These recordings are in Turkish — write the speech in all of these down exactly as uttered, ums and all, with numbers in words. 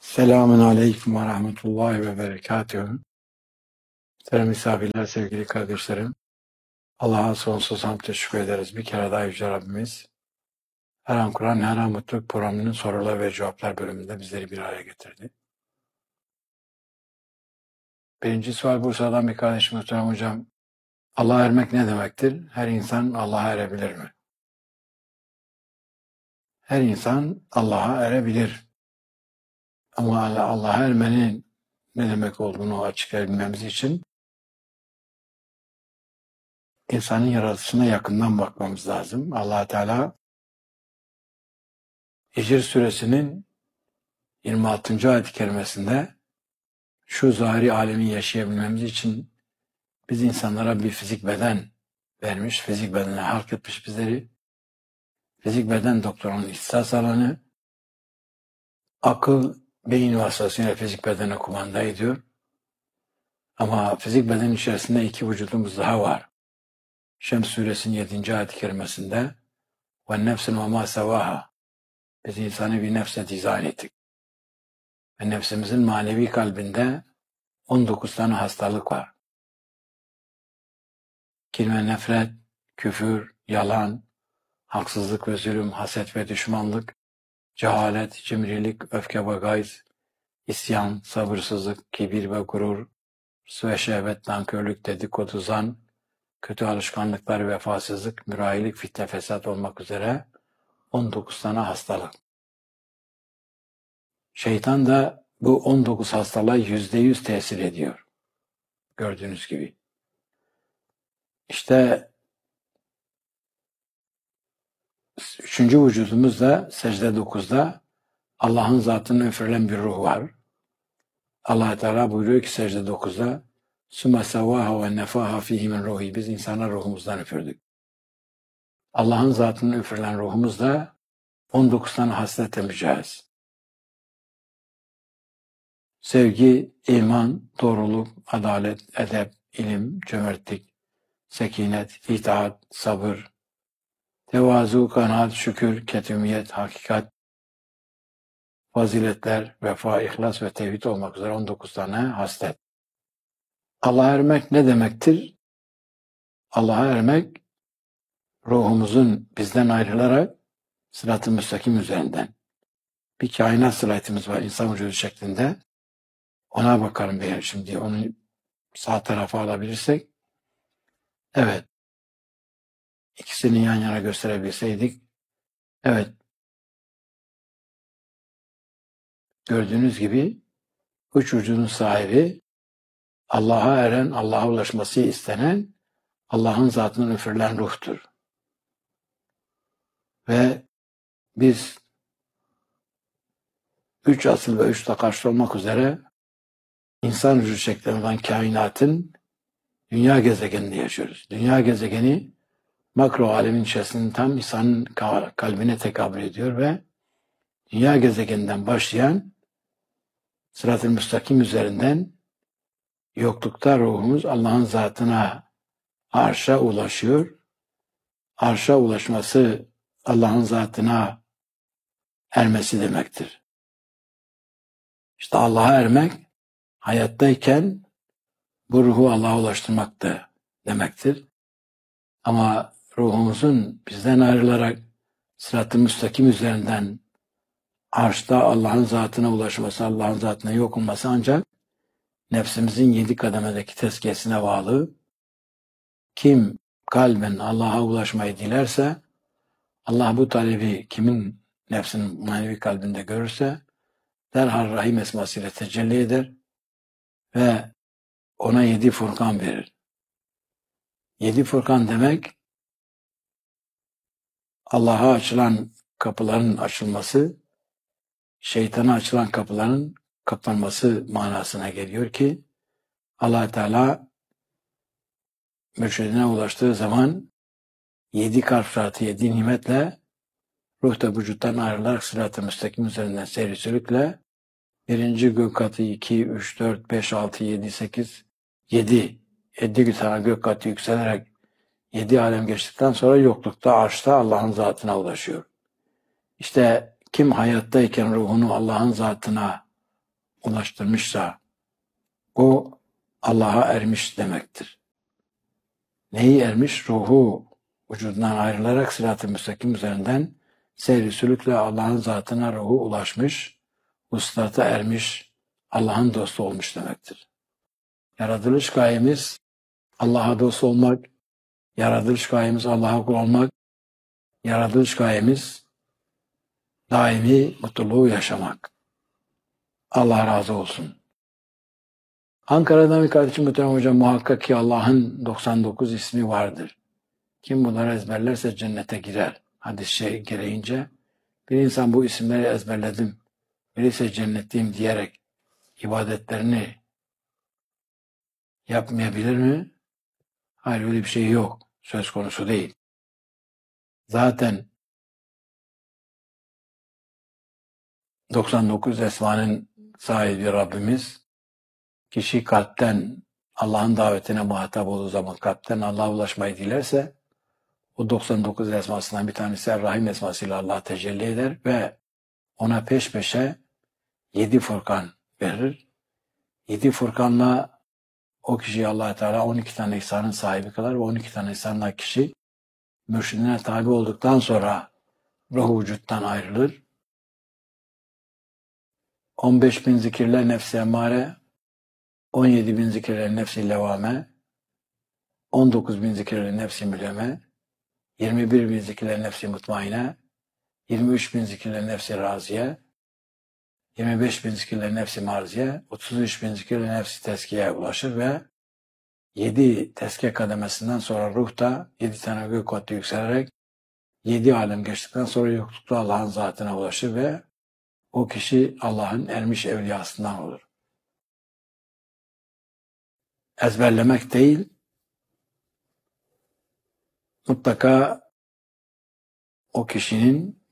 Selamun Aleyküm ve Rahmetullahi ve Berekatühü. Sevgili misafirler, sevgili kardeşlerim. Allah'a sonsuz hamd teşekkür ederiz. Bir kere daha Yüce Rabbimiz her an Kur'an, her an Mutluluk programının sorular ve cevaplar bölümünde bizleri bir araya getirdi. Birinci sual Bursa'dan bir kardeşim Muhterem Hocam. Allah'a ermek ne demektir? Her insan Allah'a erebilir mi? Her insan Allah'a erebilir. Ama Allah'a ermenin ne demek olduğunu açıklayabilmemiz için insanın yaratılışına yakından bakmamız lazım. Allah Teala Hicr suresinin yirmi altıncı ayet-i kerimesinde şu zahiri alemi yaşayabilmemiz için biz insanlara bir fizik beden vermiş, fizik bedene halk etmiş bizleri. Fizik beden doktorunun ihtisas alanı, akıl, beyin vasıtasıyla fizik bedene kumanda ediyor. Ama fizik beden içerisinde iki vücudumuz daha var. Şems suresinin yedinci ayet-i kerimesinde وَالنَّفْسٍ وَمَا سَوَاهَا Biz insanı bir nefse dizayn ettik. Ve nefsimizin manevi kalbinde on dokuz tane hastalık var. Kin ve nefret, küfür, yalan, haksızlık ve zulüm, haset ve düşmanlık, cehalet, cimrilik, öfke ve gayz, isyan, sabırsızlık, kibir ve gurur, hırs ve şehvet, nankörlük, dedikodu, zan, kötü alışkanlıklar, vefasızlık, mürahilik, fitne, fesat olmak üzere on dokuz tane hastalık. Şeytan da bu on dokuz hastalığa yüzde yüz tesir ediyor. Gördüğünüz gibi. İşte üçüncü vücudumuzda secde dokuzda Allah'ın zatının üfürülen bir ruh var. Allah Teala buyuruyor ki secde dokuzda Sümme sevvaha ve nefaha fihi min ruhi Biz insana ruhumuzdan üfürdük. Allah'ın zatının üfürülen ruhumuzda on dokuz tane haslete mücahız. Sevgi, iman, doğruluk, adalet, edep, ilim, cömertlik, sekinet, itaat, sabır, tevazu, kanaat, şükür, ketumiyet, hakikat, faziletler, vefa, ihlas ve tevhid olmak üzere on dokuz tane haslet. Allah'a ermek ne demektir? Allah'a ermek, ruhumuzun bizden ayrılarak sırat-ı müstakim üzerinden. Bir kainat sıratımız var insan vücudu şeklinde. Ona bakalım bir şimdi. Onu sağ tarafa alabilirsek. Evet. İkisini yan yana gösterebilseydik. Evet. Gördüğünüz gibi üç vücudun sahibi Allah'a eren, Allah'a ulaşması istenen Allah'ın zatının üfürülen ruhtur. Ve biz üç asıl ve üç takarçlı olmak üzere insan vücudu şeklinde olan kainatın dünya gezegeninde yaşıyoruz. Dünya gezegeni makro alemin içerisinde tam insanın kalbine tekabül ediyor ve dünya gezegeninden başlayan sırat-ı müstakim üzerinden yoklukta ruhumuz Allah'ın zatına arşa ulaşıyor. Arşa ulaşması Allah'ın zatına ermesi demektir. İşte Allah'a ermek hayattayken bu ruhu Allah'a ulaştırmak da demektir. Ama ruhumuzun bizden ayrılarak sırat-ı müstakim üzerinden arşta Allah'ın zatına ulaşması, Allah'ın zatına yok olması ancak nefsimizin yedi kademedeki tezkiyesine bağlı. Kim kalben Allah'a ulaşmayı dilerse, Allah bu talebi kimin nefsinin manevi kalbinde görürse, derhal Rahim esmasıyla tecelli eder ve ona yedi furkan verir. Yedi furkan demek, Allah'a açılan kapıların açılması, şeytana açılan kapıların kapanması manasına geliyor ki, Allah Teala mürşidine ulaştığı zaman yedi karşılatı, yedi nimetle ruh da vücuttan ayrılarak sırat-ı müstakim üzerinden seyri sürükle birinci gök katı iki, üç, dört, beş, altı, yedi, sekiz, yedi yedi tane gök katı yükselerek yedi alem geçtikten sonra yoklukta, arşta Allah'ın zatına ulaşıyor. İşte kim hayattayken ruhunu Allah'ın zatına ulaştırmışsa o Allah'a ermiş demektir. Neyi ermiş? Ruhu vücudundan ayrılarak sırat-ı müstakim üzerinden seyri sülükle Allah'ın zatına ruhu ulaşmış, vuslata ermiş, Allah'ın dostu olmuş demektir. Yaratılış gayemiz Allah'a dost olmak, yaratılış gayemiz Allah'a kul olmak, yaratılış gayemiz daimi mutluluğu yaşamak. Allah razı olsun. Ankara'dan bir kardeşim muhterem hocam, muhakkak ki Allah'ın doksan dokuz ismi vardır. Kim bunları ezberlerse cennete girer. Hadis-i şerif gereğince bir insan bu isimleri ezberledim, birisi cennetliyim diyerek ibadetlerini yapmayabilir mi? Hayır, öyle bir şey yok. Söz konusu değil. Zaten doksan dokuz esmanın sahibi Rabbimiz, kişi kalpten Allah'ın davetine muhatap olduğu zaman kalpten Allah'a ulaşmayı dilerse o doksan dokuz esmasından bir tanesi Er-Rahim esmasıyla Allah tecelli eder ve ona peş peşe yedi Furkan verir. Yedi Furkanla o kişiyi Allah Teala on iki tane ihsanın sahibi kılar ve on iki tane ihsanla kişi mürşidine tabi olduktan sonra ruh vücuttan ayrılır. on beş bin zikirler nefsi emmare, on yedi bin zikirler nefsi levame, on dokuz bin zikirler nefsi müleme, yirmi bir bin zikirler nefsi mutmaine, yirmi üç bin zikirler nefsi raziye, yirmi beş bin zikirler nefsi marziye, otuz üç bin zikirler nefsi tezkiyeye ulaşır ve yedi tezkiye kademesinden sonra ruh da yedi tane gök katı yükselerek yedi alem geçtikten sonra yoklukta Allah'ın zatına ulaşır ve o kişi Allah'ın ermiş evliyasından olur. Ezberlemek değil, mutlaka o kişinin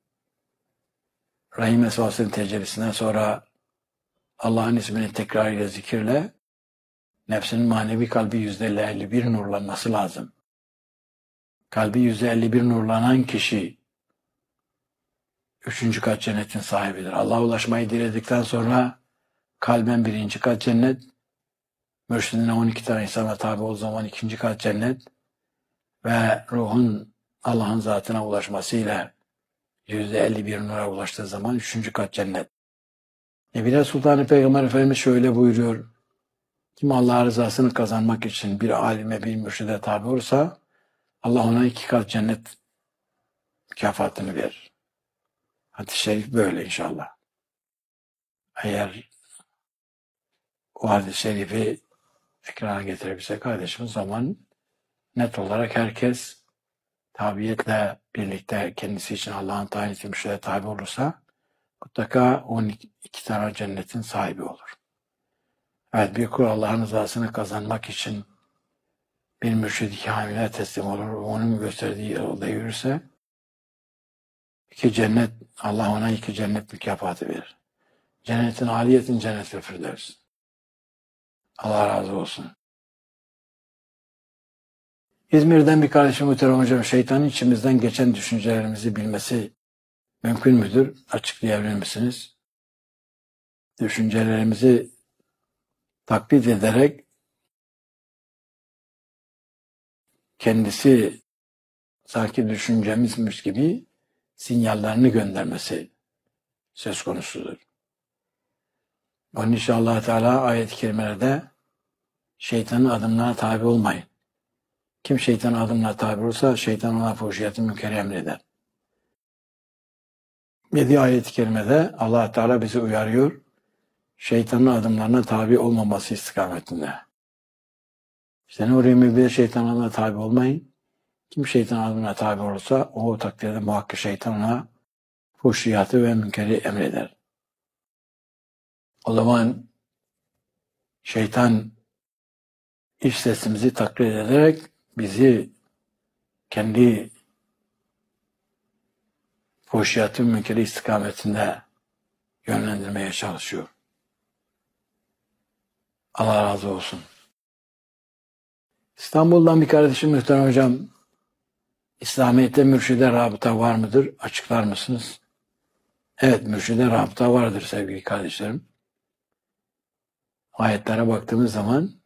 Rahim esmasının tecellisinden sonra Allah'ın ismini tekrar ile zikirle nefsinin manevi kalbi yüzde elli bir nurlanması lazım. Kalbi yüzde elli bir nurlanan kişi üçüncü kat cennetin sahibidir. Allah'a ulaşmayı diledikten sonra kalben birinci kat cennet, mürşidine on iki tane insana tabi olduğu zaman ikinci kat cennet ve ruhun Allah'ın zatına ulaşmasıyla yüzde elli bir nura ulaştığı zaman üçüncü kat cennet. Nebine Sultan-ı Peygamber Efendimiz şöyle buyuruyor. Kim Allah rızasını kazanmak için bir alime, bir mürşide tabi olursa Allah ona iki kat cennet mükafatını verir. Hadis-i şerif böyle inşallah. Eğer o hadis-i şerifi ekrana getirebilse kardeşimiz zaman net olarak herkes tabiyetle birlikte kendisi için Allah'ın tayin ettiği mürşide tabi olursa mutlaka on iki tane cennetin sahibi olur. Evet, bir kul Allah'ın rızasını kazanmak için bir mürşid-i kamile teslim olur, onun gösterdiği yolda yürürse iki cennet, Allah ona iki cennet mükafatı verir. Cennetin aliyetin cennet-i firdevs. Allah razı olsun. İzmir'den bir kardeşim muhterem hocam, şeytanın içimizden geçen düşüncelerimizi bilmesi mümkün müdür? Açıklayabilir misiniz? Düşüncelerimizi taklit ederek kendisi sanki düşüncemizmiş gibi sinyallerini göndermesi söz konusudur. Onun için Allah Teala ayet-i kerimelerde şeytanın adımlarına tabi olmayın. Kim şeytanın adımlarına tabi olursa şeytan ona fuhşiyatı münkeri emreder. Yedi ayet-i kerimede Allah Teala bizi uyarıyor. Şeytanın adımlarına tabi olmaması istikametinde. İşte Nur yirmi bir'de şeytanın adımlarına tabi olmayın. Kim şeytanın adımlarına tabi olursa o takdirde muhakkak şeytan ona fuhşiyatı ve münkeri emreder. O zaman şeytan iç sesimizi taklit ederek bizi kendi fuhşiyatı münkeri istikametinde yönlendirmeye çalışıyor. Allah razı olsun. İstanbul'dan bir kardeşim muhterem hocam, İslamiyet'te mürşide rabıta var mıdır? Açıklar mısınız? Evet, mürşide rabıta vardır sevgili kardeşlerim. ayetlere baktığımız zaman